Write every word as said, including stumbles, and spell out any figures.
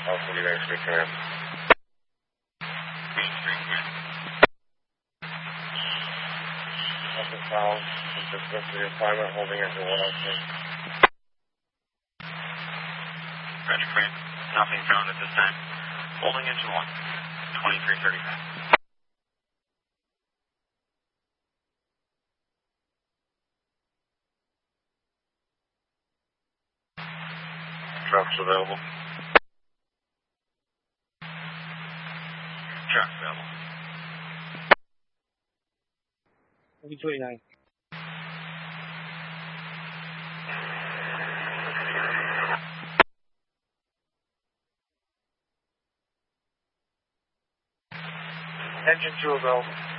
Also, you guys speak command. Nothing found. Consistent with the assignment, holding engine one oh two. Roger, Fran. Nothing found at this time. Holding engine one. twenty-three thirty-five. Trucks available. Trucks available. two eighty-nine. Engine two available.